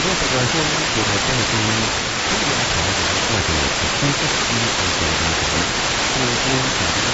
这个说这个真的是中国的孩子外头有亲戚亲戚的这个是中国